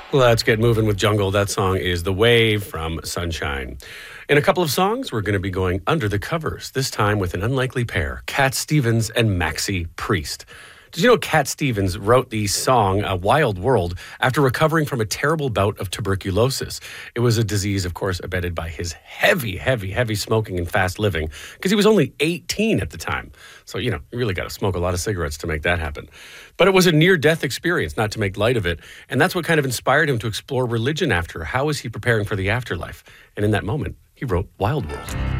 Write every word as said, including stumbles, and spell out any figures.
Let's get moving with Jungle. That song is The Wave from Sunshine. In a couple of songs, we're going to be going under the covers, this time with an unlikely pair, Cat Stevens and Maxi Priest. Did you know Cat Stevens wrote the song A Wild World after recovering from a terrible bout of tuberculosis? It was a disease, of course, abetted by his heavy, heavy, heavy smoking and fast living because he was only eighteen at the time. So, you know, you really got to smoke a lot of cigarettes to make that happen. But it was a near-death experience, not to make light of it. And that's what kind of inspired him to explore religion after. How was he preparing for the afterlife? And in that moment, he wrote Wild World.